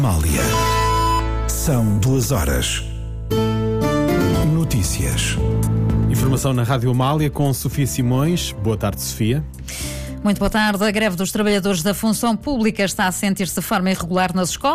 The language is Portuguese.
Amália. São 2 horas. Notícias. Informação na Rádio Amália com Sofia Simões. Boa tarde, Sofia. Muito boa tarde. A greve dos trabalhadores da função pública está a sentir-se de forma irregular nas escolas.